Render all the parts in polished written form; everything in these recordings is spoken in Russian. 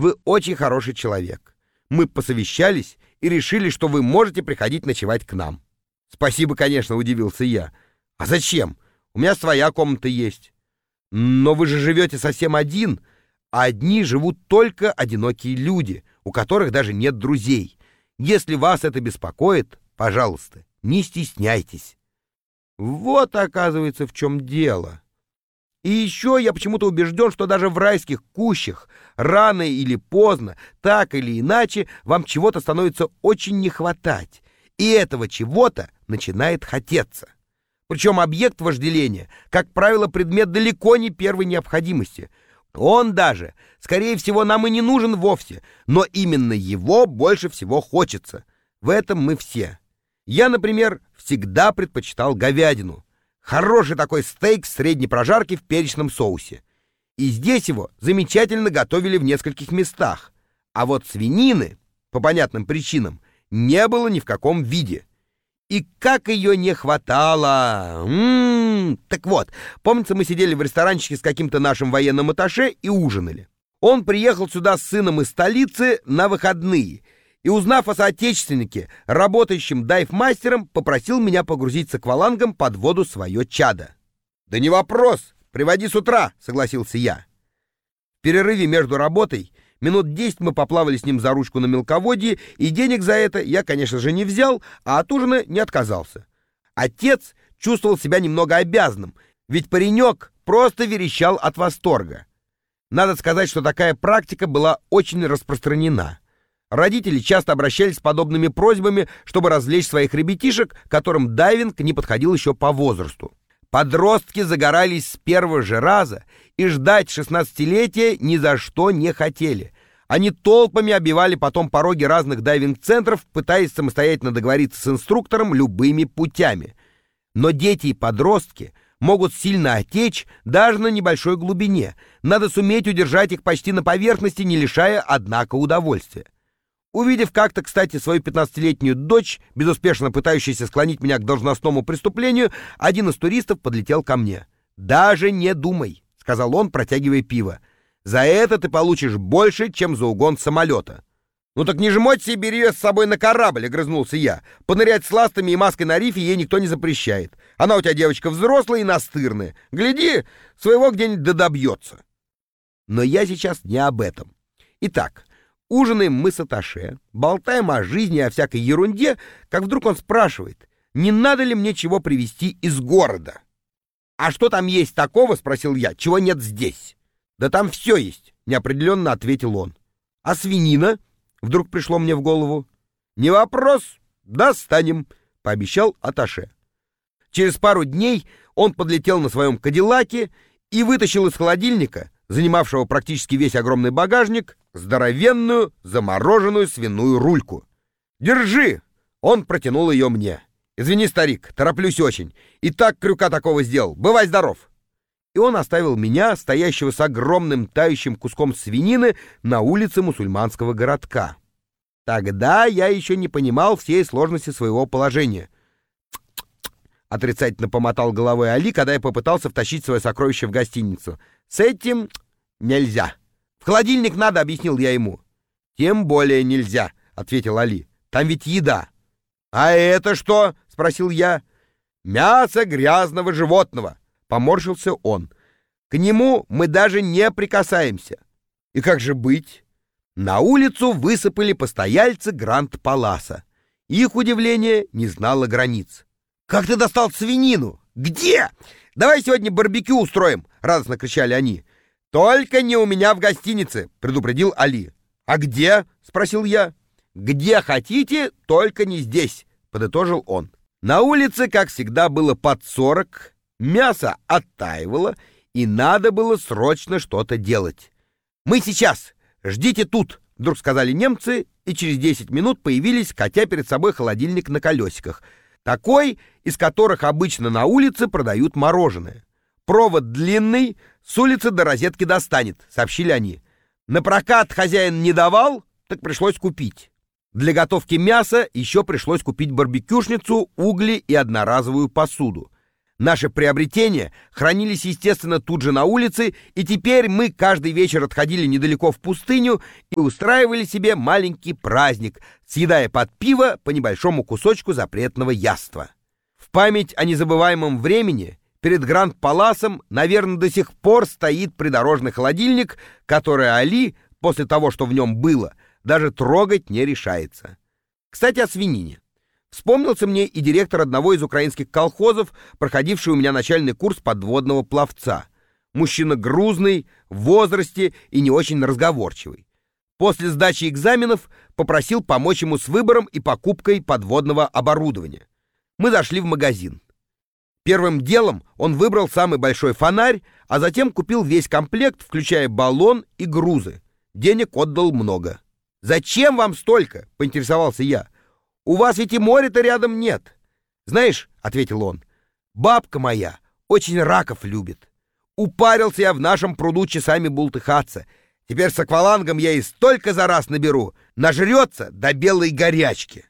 вы очень хороший человек. Мы посовещались и решили, что вы можете приходить ночевать к нам». «Спасибо, конечно», — удивился я. «А зачем? У меня своя комната есть». «Но вы же живете совсем один, а одни живут только одинокие люди, у которых даже нет друзей. Если вас это беспокоит, пожалуйста, не стесняйтесь». Вот, оказывается, в чем дело. И еще я почему-то убежден, что даже в райских кущах рано или поздно, так или иначе, вам чего-то становится очень не хватать, и этого чего-то начинает хотеться. Причем объект вожделения, как правило, предмет далеко не первой необходимости. Он даже, скорее всего, нам и не нужен вовсе, но именно его больше всего хочется. В этом мы все. Я, например, всегда предпочитал говядину. Хороший такой стейк средней прожарки в перечном соусе. И здесь его замечательно готовили в нескольких местах. А вот свинины, по понятным причинам, не было ни в каком виде. И как ее не хватало! Так вот, помнится, мы сидели в ресторанчике с каким-то нашим военным атташе и ужинали. Он приехал сюда с сыном из столицы на выходные и, узнав о соотечественнике, работающем дайв-мастером, попросил меня погрузить с аквалангом под воду свое чадо. «Да не вопрос, приводи с утра», — согласился я. В перерыве между работой минут 10 мы поплавали с ним за ручку на мелководье, и денег за это я, конечно же, не взял, а от ужина не отказался. Отец чувствовал себя немного обязанным, ведь паренек просто верещал от восторга. Надо сказать, что такая практика была очень распространена. Родители часто обращались с подобными просьбами, чтобы развлечь своих ребятишек, которым дайвинг не подходил еще по возрасту. Подростки загорались с первого же раза и ждать 16-летия ни за что не хотели. Они толпами оббивали потом пороги разных дайвинг-центров, пытаясь самостоятельно договориться с инструктором любыми путями. Но дети и подростки могут сильно отечь даже на небольшой глубине. Надо суметь удержать их почти на поверхности, не лишая, однако, удовольствия. Увидев как-то, кстати, свою 15-летнюю дочь, безуспешно пытающуюся склонить меня к должностному преступлению, один из туристов подлетел ко мне. «Даже не думай», — сказал он, протягивая пиво. «За это ты получишь больше, чем за угон самолета». «Ну так не жмоть себе, бери ее с собой на корабль», — огрызнулся я. «Понырять с ластами и маской на рифе ей никто не запрещает. Она у тебя девочка взрослая и настырная. Гляди, своего где-нибудь добьется». Но я сейчас не об этом. Итак, ужинаем мы с атташе, болтаем о жизни и о всякой ерунде, как вдруг он спрашивает, не надо ли мне чего привезти из города. «А что там есть такого?» — спросил я. «Чего нет здесь?» «Да там все есть», — неопределенно ответил он. «А свинина?» — вдруг пришло мне в голову. «Не вопрос, достанем», — пообещал атташе. Через пару дней он подлетел на своем кадиллаке и вытащил из холодильника, занимавшего практически весь огромный багажник, здоровенную замороженную свиную рульку. «Держи!» — он протянул ее мне. «Извини, старик, тороплюсь очень. И так крюка такого сделал. Бывай здоров!» И он оставил меня, стоящего с огромным тающим куском свинины, на улице мусульманского городка. Тогда я еще не понимал всей сложности своего положения. Отрицательно помотал головой Али, когда я попытался втащить свое сокровище в гостиницу. «С этим нельзя. В холодильник надо», — объяснил я ему. «Тем более нельзя», — ответил Али. «Там ведь еда». «А это что?» — спросил я. «Мясо грязного животного», — поморщился он. «К нему мы даже не прикасаемся». «И как же быть?» На улицу высыпали постояльцы Гранд-Паласа. Их удивление не знало границ. «Как ты достал свинину? Где? Давай сегодня барбекю устроим!» — радостно кричали они. «Только не у меня в гостинице», — предупредил Али. «А где?» — спросил я. «Где хотите, только не здесь», — подытожил он. На улице, как всегда, было под 40, мясо оттаивало, и надо было срочно что-то делать. «Мы сейчас! Ждите тут!» — вдруг сказали немцы, и через 10 минут появились, катя перед собой холодильник на колесиках. Такой, из которых обычно на улице продают мороженое. «Провод длинный, с улицы до розетки достанет», — сообщили они. «На прокат хозяин не давал, так пришлось купить». Для готовки мяса еще пришлось купить барбекюшницу, угли и одноразовую посуду. Наши приобретения хранились, естественно, тут же на улице, и теперь мы каждый вечер отходили недалеко в пустыню и устраивали себе маленький праздник, съедая под пиво по небольшому кусочку запретного яства. В память о незабываемом времени перед Гранд-Паласом, наверное, до сих пор стоит придорожный холодильник, который Али, после того, что в нем было, даже трогать не решается. Кстати, о свинине. Вспомнился мне и директор одного из украинских колхозов, проходивший у меня начальный курс подводного пловца. Мужчина грузный, в возрасте и не очень разговорчивый. После сдачи экзаменов попросил помочь ему с выбором и покупкой подводного оборудования. Мы зашли в магазин. Первым делом он выбрал самый большой фонарь, а затем купил весь комплект, включая баллон и грузы. Денег отдал много. «Зачем вам столько?» — поинтересовался я. «У вас ведь и моря-то рядом нет». «Знаешь», — ответил он, — «бабка моя очень раков любит. Упарился я в нашем пруду часами бултыхаться. Теперь с аквалангом я и столько за раз наберу, нажрется до белой горячки».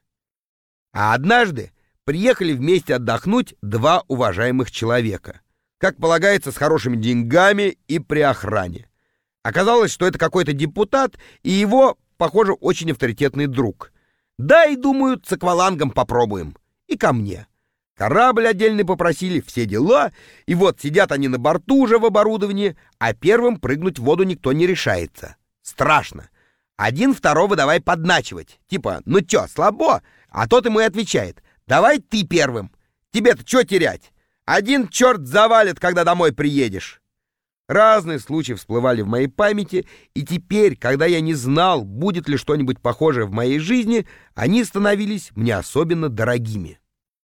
А однажды приехали вместе отдохнуть два уважаемых человека, как полагается, с хорошими деньгами и при охране. Оказалось, что это какой-то депутат и его, похоже, очень авторитетный друг. Да, и думают, с аквалангом попробуем. И ко мне. Корабль отдельный попросили, все дела. И вот сидят они на борту уже в оборудовании, а первым прыгнуть в воду никто не решается. Страшно. Один второго давай подначивать. Типа, ну чё, слабо? А тот ему и отвечает: давай ты первым. Тебе-то чё терять? Один черт завалит, когда домой приедешь. Разные случаи всплывали в моей памяти, и теперь, когда я не знал, будет ли что-нибудь похожее в моей жизни, они становились мне особенно дорогими.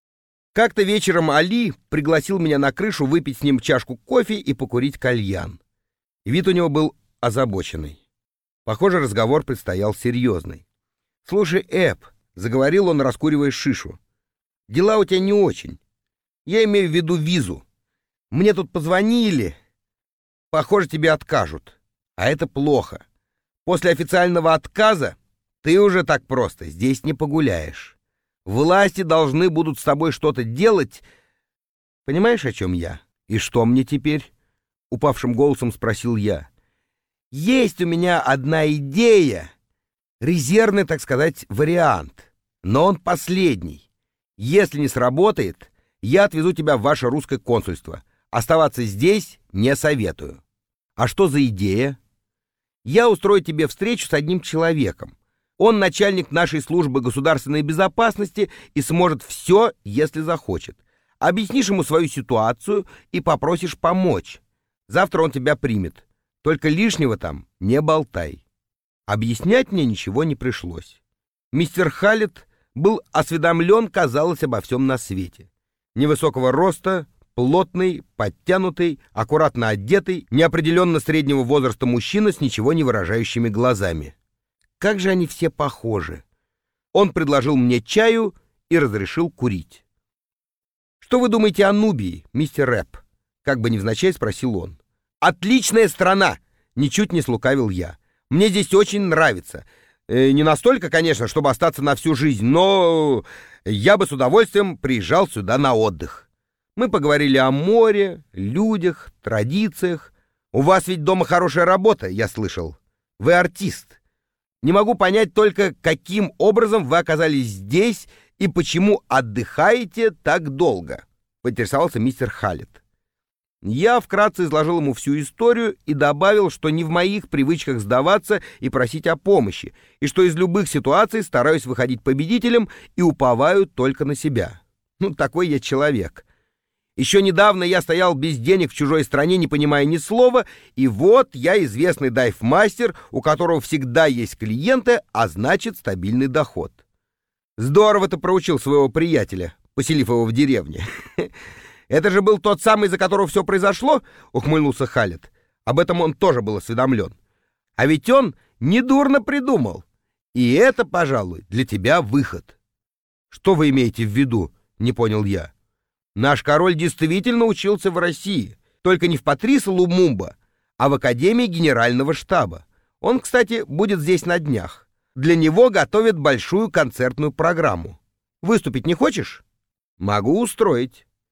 Как-то вечером Али пригласил меня на крышу выпить с ним чашку кофе и покурить кальян. Вид у него был озабоченный. Похоже, разговор предстоял серьезный. «Слушай, Эб», — заговорил он, раскуривая шишу, — «дела у тебя не очень. Я имею в виду визу. Мне тут позвонили. Похоже, тебе откажут. А это плохо. После официального отказа ты уже так просто здесь не погуляешь. Власти должны будут с тобой что-то делать. Понимаешь, о чем я? И что мне теперь?» Упавшим голосом спросил я. «Есть у меня одна идея. Резервный, так сказать, вариант. Но он последний. Если не сработает, я отвезу тебя в ваше русское консульство. Оставаться здесь не советую». «А что за идея?» «Я устрою тебе встречу с одним человеком. Он начальник нашей службы государственной безопасности и сможет все, если захочет. Объяснишь ему свою ситуацию и попросишь помочь. Завтра он тебя примет. Только лишнего там не болтай». Объяснять мне ничего не пришлось. Мистер Халлет был осведомлен, казалось, обо всем на свете. Невысокого роста, плотный, подтянутый, аккуратно одетый, неопределенно среднего возраста мужчина с ничего не выражающими глазами. Как же они все похожи. Он предложил мне чаю и разрешил курить. «Что вы думаете о Нубии, мистер Рэп?» Как бы невзначай спросил он. «Отличная страна!» Ничуть не слукавил я. «Мне здесь очень нравится. Не настолько, конечно, чтобы остаться на всю жизнь, но я бы с удовольствием приезжал сюда на отдых». Мы поговорили о море, людях, традициях. «У вас ведь дома хорошая работа, я слышал. Вы артист. Не могу понять только, каким образом вы оказались здесь и почему отдыхаете так долго», — поинтересовался мистер Халлет. Я вкратце изложил ему всю историю и добавил, что не в моих привычках сдаваться и просить о помощи, и что из любых ситуаций стараюсь выходить победителем и уповаю только на себя. Ну, такой я человек. Еще недавно я стоял без денег в чужой стране, не понимая ни слова, и вот я известный дайв-мастер, у которого всегда есть клиенты, а значит стабильный доход. Здорово ты проучил своего приятеля, поселив его в деревне. «Это же был тот самый, из-за которого все произошло?» — ухмыльнулся Халлет. Об этом он тоже был осведомлен. «А ведь он недурно придумал. И это, пожалуй, для тебя выход». «Что вы имеете в виду?» — не понял я. «Наш король действительно учился в России, только не в Патрисе Лумумба, а в Академии Генерального штаба. Он, кстати, будет здесь на днях. Для него готовят большую концертную программу. Выступить не хочешь?» «Могу устроить».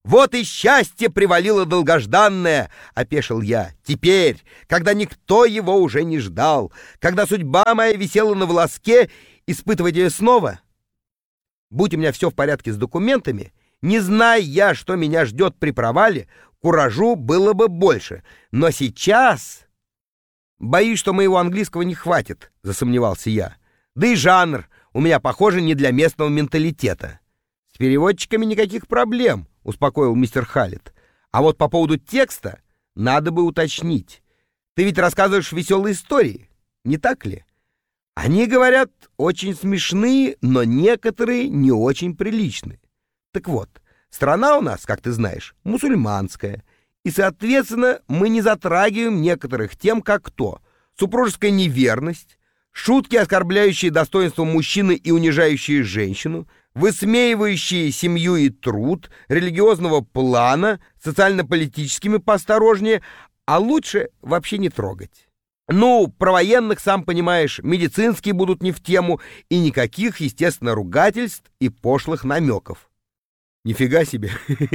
«Вот и счастье привалило долгожданное!» — опешил я. «Теперь, когда никто его уже не ждал, когда судьба моя висела на волоске, испытывать ее снова? Будь у меня все в порядке с документами, не зная я, что меня ждет при провале, куражу было бы больше. Но сейчас...» «Боюсь, что моего английского не хватит», — засомневался я. «Да и жанр у меня, похоже, не для местного менталитета». «С переводчиками никаких проблем», — успокоил мистер Халлет. «А вот по поводу текста надо бы уточнить. Ты ведь рассказываешь веселые истории, не так ли? Они, говорят, очень смешные, но некоторые не очень приличные. Так вот, страна у нас, как ты знаешь, мусульманская, и, соответственно, мы не затрагиваем некоторых тем, как то супружеская неверность, шутки, оскорбляющие достоинство мужчины и унижающие женщину, высмеивающие семью и труд, религиозного плана, социально-политическими поосторожнее, а лучше вообще не трогать. Ну, про военных, сам понимаешь, медицинские будут не в тему, и никаких, естественно, ругательств и пошлых намеков». Нифига себе.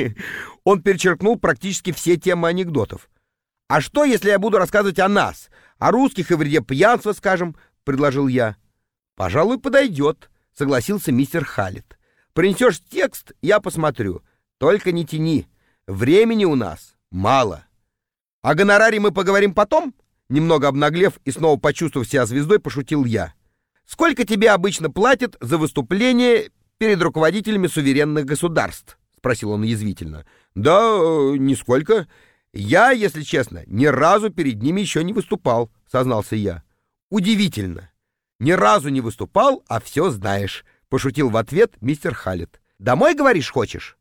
Он перечеркнул практически все темы анекдотов. «А что, если я буду рассказывать о нас, о русских и вреде пьянства, скажем?» — предложил я. «Пожалуй, подойдет», — согласился мистер Халлет. «Принесешь текст, я посмотрю. Только не тяни. Времени у нас мало. О гонораре мы поговорим потом?» Немного обнаглев и снова почувствовав себя звездой, пошутил я. «Сколько тебе обычно платят за выступление перед руководителями суверенных государств?» — спросил он язвительно. «Да, нисколько. Я, если честно, ни разу перед ними еще не выступал», — сознался я. «Удивительно. Ни разу не выступал, а все знаешь», — пошутил в ответ мистер Халлет. «Домой, говоришь, хочешь?»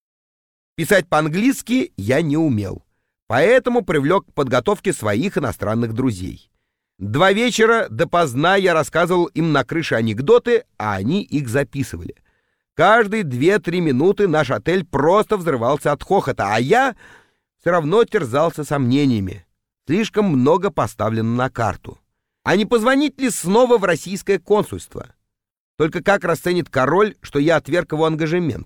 Писать по-английски я не умел, поэтому привлек к подготовке своих иностранных друзей. 2 вечера допоздна я рассказывал им на крыше анекдоты, а они их записывали. Каждые 2-3 минуты наш отель просто взрывался от хохота, а я все равно терзался сомнениями. Слишком много поставлено на карту. А не позвонить ли снова в российское консульство? Только как расценит король, что я отверг его ангажемент?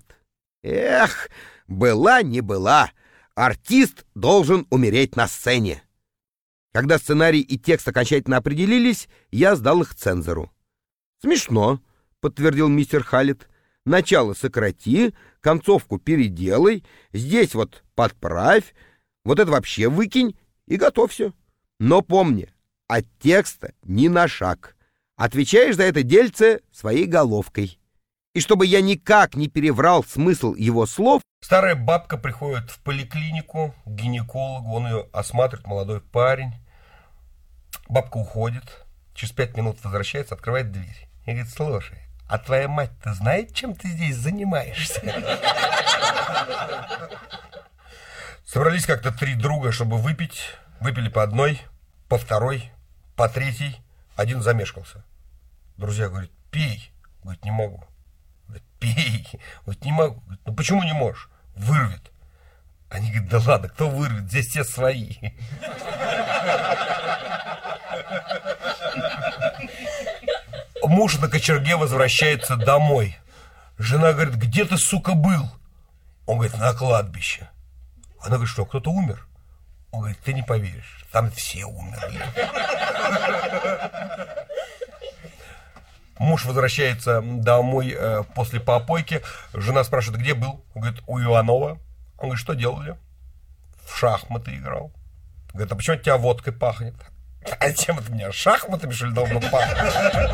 Эх, была не была. Артист должен умереть на сцене. Когда сценарий и текст окончательно определились, я сдал их цензору. «Смешно», — подтвердил мистер Халлет. «Начало сократи, концовку переделай, здесь вот подправь, вот это вообще выкинь и готовься. Но помни, от текста ни на шаг. Отвечаешь за это дельце своей головкой. И чтобы я никак не переврал смысл его слов...» Старая бабка приходит в поликлинику к гинекологу, он ее осматривает, молодой парень. Бабка уходит, через 5 минут возвращается, открывает дверь и говорит: «Слушай, а твоя мать-то знает, чем ты здесь занимаешься?» Собрались как-то 3 друга, чтобы выпить. Выпили по одной, по второй, по третьей. Один замешкался. Друзья говорят: «Пей». Говорит: «Не могу». Говорит: «Пей». Говорит: «Не могу». Говорит: «Ну почему не можешь? Вырвет». Они говорят: «Да ладно, кто вырвет? Здесь все свои». Муж на кочерге возвращается домой. Жена говорит: «Где ты, сука, был?» Он говорит: «На кладбище». Она говорит: «Что, кто-то умер?» Он говорит: «Ты не поверишь, там все умерли». Муж возвращается домой после попойки. Жена спрашивает: «Где был?» Он говорит: «У Иванова». Он говорит: «Что делали?» «В шахматы играл». Говорит: «А почему от тебя водкой пахнет?» «А чем это меня? Шахматами, что ли, должно пахнуть?»